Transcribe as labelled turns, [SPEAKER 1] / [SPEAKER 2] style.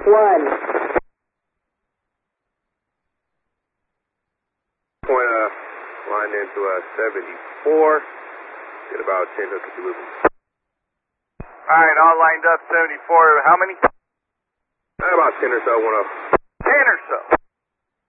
[SPEAKER 1] Point line into 74. Get about 10 hooks if you lose them.
[SPEAKER 2] Alright, all lined up, 74. How many?
[SPEAKER 1] About 10 or so, 1 up.
[SPEAKER 2] 10 or so.